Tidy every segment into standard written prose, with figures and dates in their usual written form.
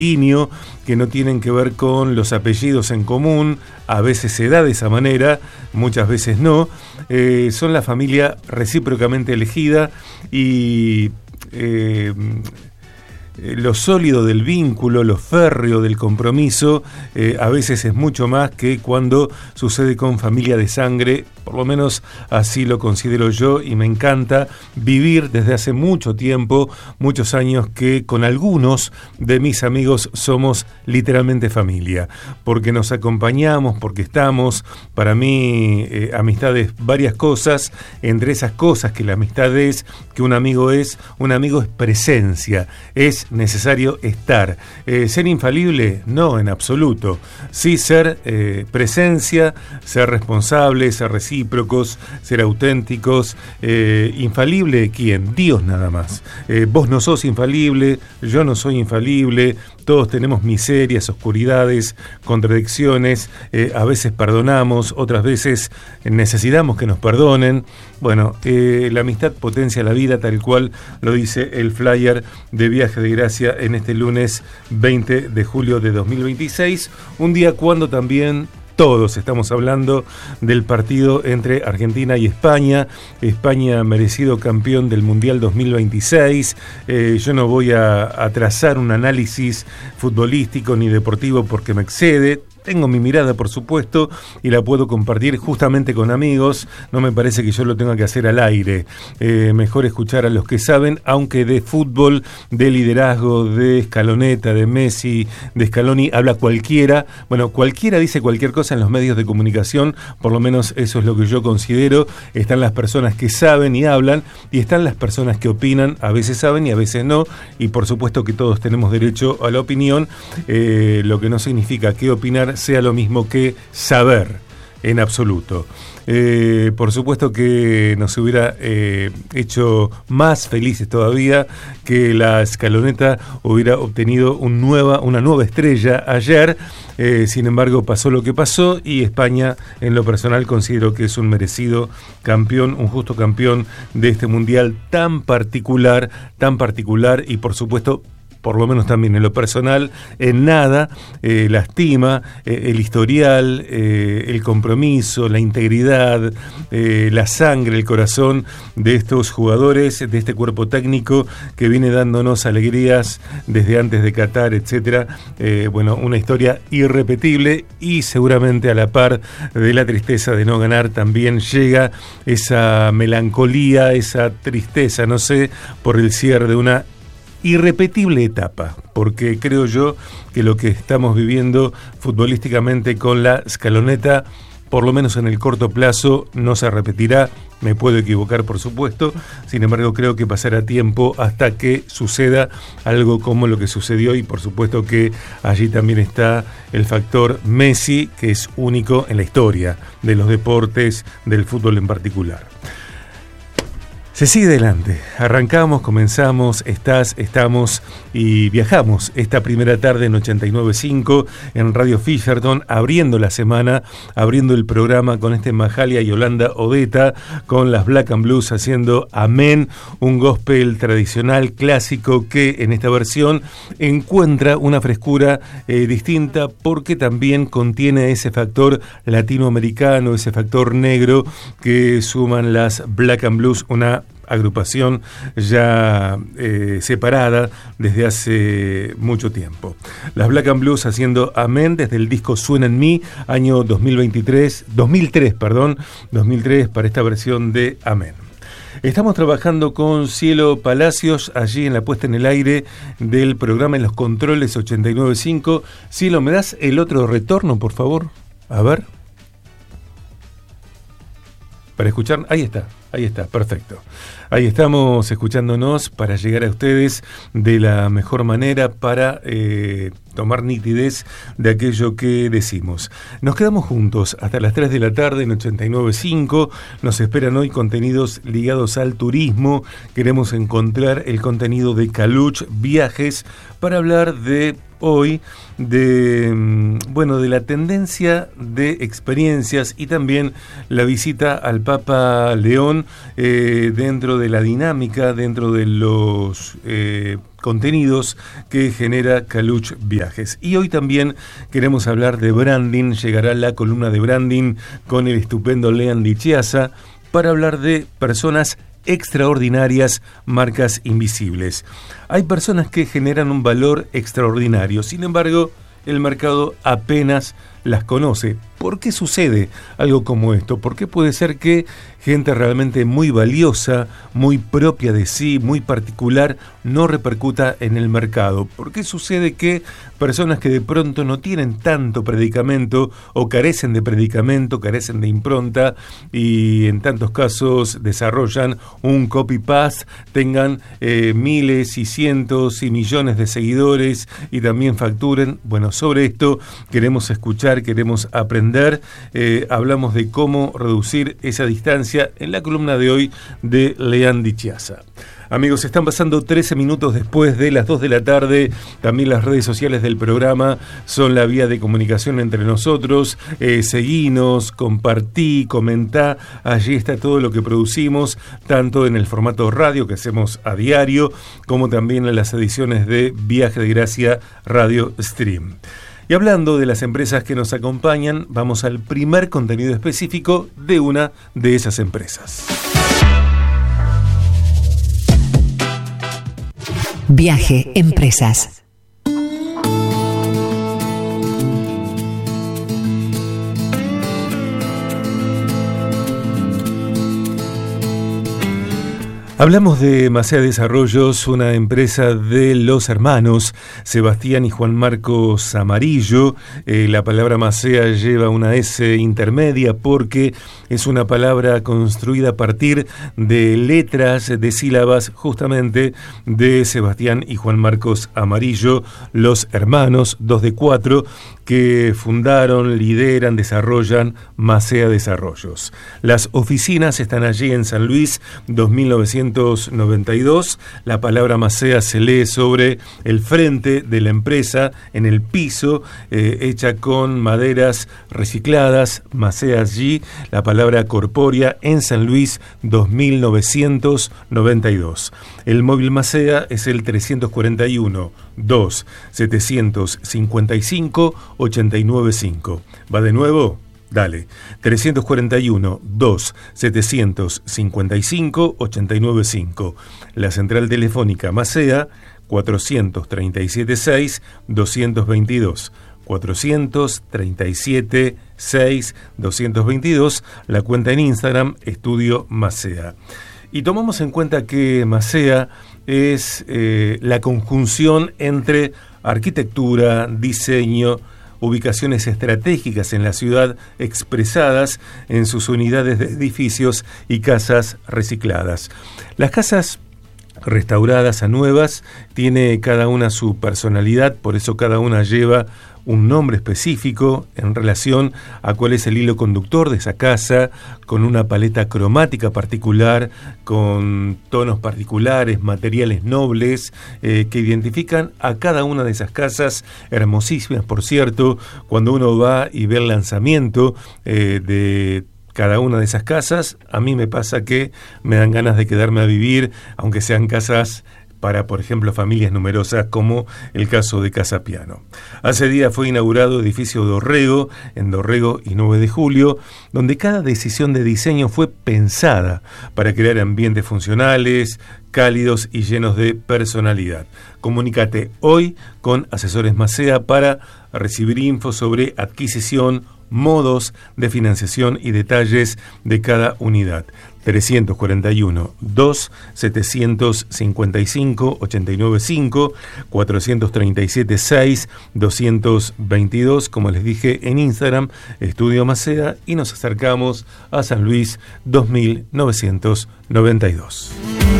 que no tienen que ver con los apellidos en común, a veces se da de esa manera, muchas veces no, son la familia recíprocamente elegida y lo sólido del vínculo, lo férreo del compromiso, a veces es mucho más que cuando sucede con familia de sangre, por lo menos así lo considero yo, y me encanta vivir desde hace mucho tiempo, muchos años, que con algunos de mis amigos somos literalmente familia, porque nos acompañamos, porque estamos. Para mí, amistad es varias cosas. Entre esas cosas que la amistad es, que un amigo es presencia, es necesario estar. ¿Ser infalible? No, en absoluto. Sí ser presencia, ser responsable, ser recíprocos, ser auténticos. ¿Infalible quién? Dios nada más. Vos no sos infalible, yo no soy infalible, todos tenemos miserias, oscuridades, contradicciones, a veces perdonamos, otras veces necesitamos que nos perdonen. Bueno, la amistad potencia la vida, tal cual lo dice el flyer de Viaje de Gracia en este lunes 20 de julio de 2026, un día cuando también todos estamos hablando del partido entre Argentina y España. España merecido campeón del Mundial 2026. Yo no voy a trazar un análisis futbolístico ni deportivo porque me excede. Tengo mi mirada, por supuesto, y la puedo compartir justamente con amigos. No me parece que yo lo tenga que hacer al aire. Mejor escuchar a los que saben, aunque de fútbol, de liderazgo, de Scaloneta, de Messi, de Scaloni, habla cualquiera. Bueno, cualquiera dice cualquier cosa en los medios de comunicación, por lo menos eso es lo que yo considero. Están las personas que saben y hablan, y están las personas que opinan, a veces saben y a veces no, y por supuesto que todos tenemos derecho a la opinión, lo que no significa que opinar sea lo mismo que saber en absoluto. Por supuesto que nos hubiera hecho más felices todavía que la Scaloneta hubiera obtenido una nueva estrella ayer. Sin embargo, pasó lo que pasó y España, en lo personal, considero que es un merecido campeón, un justo campeón de este mundial tan particular y por supuesto, por lo menos también en lo personal, en nada lastima el historial, el compromiso, la integridad, la sangre, el corazón de estos jugadores, de este cuerpo técnico que viene dándonos alegrías desde antes de Qatar, etcétera. Bueno, una historia irrepetible, y seguramente a la par de la tristeza de no ganar también llega esa melancolía, esa tristeza, no sé, por el cierre de una irrepetible etapa, porque creo yo que lo que estamos viviendo futbolísticamente con la Scaloneta, por lo menos en el corto plazo, no se repetirá. Me puedo equivocar, por supuesto, sin embargo creo que pasará tiempo hasta que suceda algo como lo que sucedió, y por supuesto que allí también está el factor Messi, que es único en la historia de los deportes, del fútbol en particular. Se sigue adelante, arrancamos, comenzamos, estamos y viajamos esta primera tarde en 89.5 en Radio Fisherton, abriendo la semana, abriendo el programa con Mahalia y Yolanda Odeta, con las Black and Blues haciendo Amén, un gospel tradicional clásico que en esta versión encuentra una frescura distinta, porque también contiene ese factor latinoamericano, ese factor negro que suman las Black and Blues, una agrupación ya separada desde hace mucho tiempo. Las Black and Blues haciendo Amén desde el disco Suena en mí, año 2003 para esta versión de Amén. Estamos trabajando con Cielo Palacios allí en la puesta en el aire del programa, en los controles 89.5. Cielo, ¿me das el otro retorno, por favor? A ver. Para escuchar, ahí está, perfecto. Ahí estamos escuchándonos para llegar a ustedes de la mejor manera, para tomar nitidez de aquello que decimos. Nos quedamos juntos hasta las 3 de la tarde en 89.5. Nos esperan hoy contenidos ligados al turismo. Queremos encontrar el contenido de Caluch Viajes para hablar de hoy de la tendencia de experiencias y también la visita al Papa León, dentro de la dinámica, dentro de los contenidos que genera Caluch Viajes. Y hoy también queremos hablar de branding. Llegará la columna de branding con el estupendo Lean Di Chiasa para hablar de personas extraordinarias, marcas invisibles. Hay personas que generan un valor extraordinario, sin embargo, el mercado apenas las conoce. ¿Por qué sucede algo como esto? ¿Por qué puede ser que gente realmente muy valiosa, muy propia de sí, muy particular, no repercuta en el mercado? ¿Por qué sucede que personas que de pronto no tienen tanto predicamento o carecen de predicamento, carecen de impronta y en tantos casos desarrollan un copy-paste, tengan miles y cientos y millones de seguidores y también facturen? Bueno, sobre esto queremos escuchar, queremos aprender. Hablamos de cómo reducir esa distancia en la columna de hoy de Lean Di Chiasa. Amigos, están pasando 13 minutos después de las 2 de la tarde. También las redes sociales del programa son la vía de comunicación entre nosotros. Seguinos, compartí, comentá. Allí está todo lo que producimos, tanto en el formato radio que hacemos a diario, como también en las ediciones de Viaje de Gracia Radio Stream. Y hablando de las empresas que nos acompañan, vamos al primer contenido específico de una de esas empresas. Viaje Empresas. Hablamos de Macea Desarrollos, una empresa de los hermanos Sebastián y Juan Marcos Amarillo. La palabra Macea lleva una S intermedia porque es una palabra construida a partir de letras, de sílabas, justamente de Sebastián y Juan Marcos Amarillo, los hermanos, 2 de 4, que fundaron, lideran, desarrollan Macea Desarrollos. Las oficinas están allí en San Luis, 2992. La palabra Macea se lee sobre el frente de la empresa, en el piso, hecha con maderas recicladas. Macea allí, la palabra corpórea en San Luis, 2992. El móvil Macea es el 341 2 755 895. ¿Va de nuevo? Dale. 341 2 755 895. La central telefónica Macea 437 6 222. 437 6 222. La cuenta en Instagram, Estudio Macea. Y tomamos en cuenta que Macea es la conjunción entre arquitectura, diseño, ubicaciones estratégicas en la ciudad expresadas en sus unidades de edificios y casas recicladas. Las casas restauradas a nuevas tiene cada una su personalidad, por eso cada una lleva un nombre específico en relación a cuál es el hilo conductor de esa casa, con una paleta cromática particular, con tonos particulares, materiales nobles, que identifican a cada una de esas casas, hermosísimas, por cierto. Cuando uno va y ve el lanzamiento de cada una de esas casas, a mí me pasa que me dan ganas de quedarme a vivir, aunque sean casas para, por ejemplo, familias numerosas, como el caso de Casa Piano. Hace días fue inaugurado el edificio Dorrego, en Dorrego y 9 de Julio, donde cada decisión de diseño fue pensada para crear ambientes funcionales, cálidos y llenos de personalidad. Comunícate hoy con Asesores Macea para recibir info sobre adquisición, modos de financiación y detalles de cada unidad. 341 2 755 895, 437 6 222, como les dije, en Instagram, Estudio Macea, y nos acercamos a San Luis, 2992.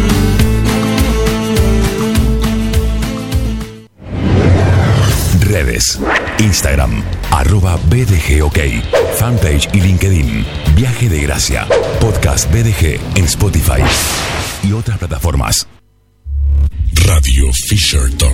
Redes: Instagram, @BDGOK, fanpage y LinkedIn, Viaje de Gracia, podcast BDG en Spotify y otras plataformas. Radio Fisherton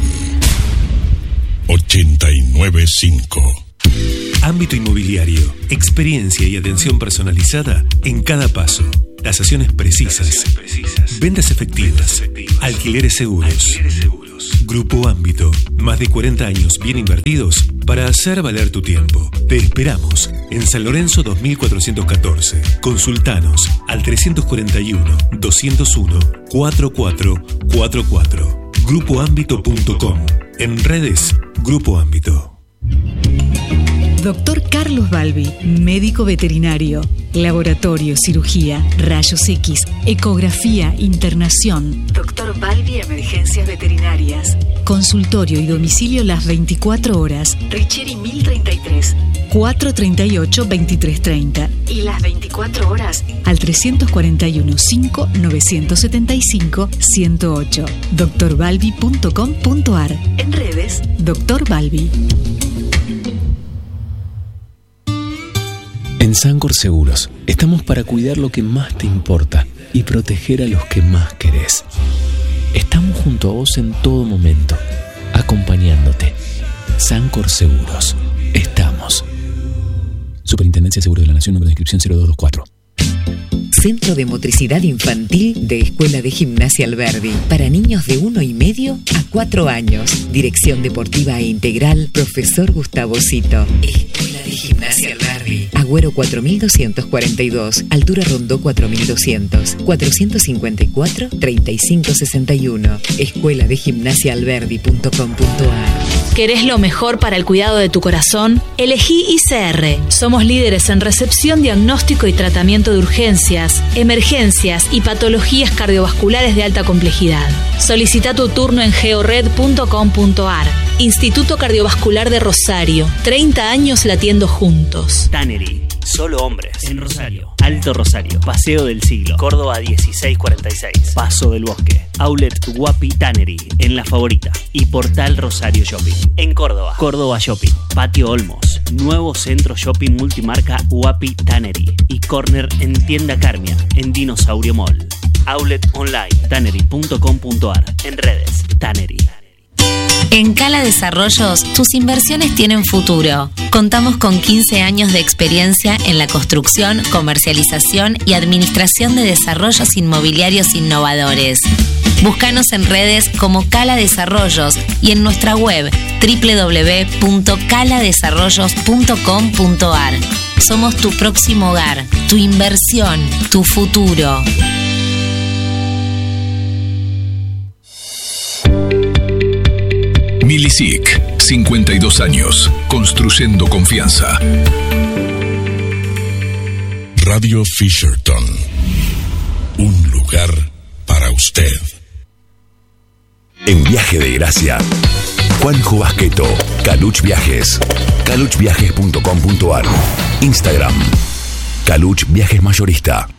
895. Ámbito inmobiliario, experiencia y atención personalizada en cada paso. Tasaciones precisas, ventas efectivas, alquileres seguros. Grupo Ámbito. Más de 40 años bien invertidos para hacer valer tu tiempo. Te esperamos en San Lorenzo 2414. Consultanos al 341-201-4444. Grupoámbito.com. En redes, Grupo Ámbito. Doctor Carlos Balbi, médico veterinario, laboratorio, cirugía, rayos X, ecografía, internación. Doctor Balbi, emergencias veterinarias. Consultorio y domicilio las 24 horas. Richieri 1033, 438-2330. Y las 24 horas al 341-5-975-108. drbalbi.com.ar. En redes, Doctor Balbi. En Sancor Seguros estamos para cuidar lo que más te importa y proteger a los que más querés. Estamos junto a vos en todo momento, acompañándote. Sancor Seguros. Estamos. Superintendencia de Seguros de la Nación, número de inscripción 0224. Centro de Motricidad Infantil de Escuela de Gimnasia Alberdi. Para niños de 1,5 a 4 años. Dirección Deportiva e Integral, Profesor Gustavo Cito. Escuela de Gimnasia Alberdi. Agüero 4242. Altura Rondó 4200. 454-3561. Escuela de gimnasiaalberdi.com.ar. ¿Querés lo mejor para el cuidado de tu corazón? Elegí ICR. Somos líderes en recepción, diagnóstico y tratamiento de urgencias, emergencias y patologías cardiovasculares de alta complejidad. Solicita tu turno en geored.com.ar. Instituto Cardiovascular de Rosario. 30 años latiendo juntos. Tannery. Solo hombres. En Rosario. Alto Rosario. Paseo del Siglo. Córdoba 1646. Paso del Bosque. Outlet Guapi Tannery. En La Favorita. Y Portal Rosario Shopping. En Córdoba. Córdoba Shopping. Patio Olmos. Nuevo centro shopping multimarca Guapi Tannery. Y corner en Tienda Carmia. En Dinosaurio Mall. Outlet online. Tannery.com.ar. En redes. Tannery. En Cala Desarrollos, tus inversiones tienen futuro. Contamos con 15 años de experiencia en la construcción, comercialización y administración de desarrollos inmobiliarios innovadores. Búscanos en redes como Cala Desarrollos y en nuestra web www.caladesarrollos.com.ar. Somos tu próximo hogar, tu inversión, tu futuro. Milisic, 52 años, construyendo confianza. Radio Fisherton, un lugar para usted. En Viaje de Gracia, Juanjo Basqueto, Caluch Viajes, caluchviajes.com.ar. Instagram, Caluch Viajes Mayorista.